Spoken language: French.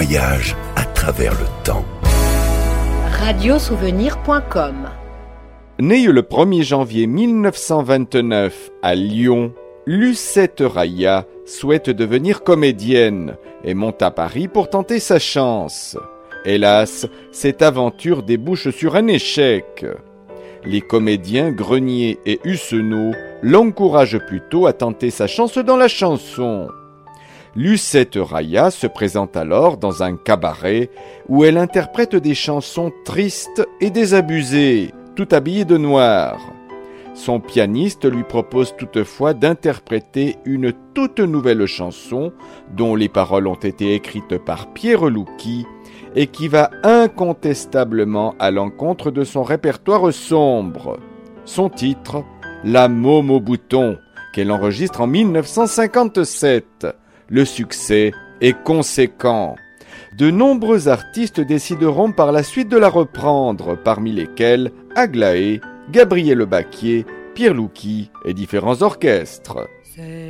voyage à travers le temps. Radiosouvenir.com. Née le 1er janvier 1929 à Lyon, Lucette Raya souhaite devenir comédienne et monte à Paris pour tenter sa chance. Hélas, cette aventure débouche sur un échec. Les comédiens Grenier et Hussenot l'encouragent plutôt à tenter sa chance dans la chanson. Lucette Raya se présente alors dans un cabaret où elle interprète des chansons tristes et désabusées, tout habillée de noir. Son pianiste lui propose toutefois d'interpréter une toute nouvelle chanson dont les paroles ont été écrites par Pierre Louki et qui va incontestablement à l'encontre de son répertoire sombre. Son titre, La Môme au bouton, qu'elle enregistre en 1957. Le succès est conséquent. De nombreux artistes décideront par la suite de la reprendre, parmi lesquels Aglaé, Gabriel Baquier, Pierre Louki et différents orchestres.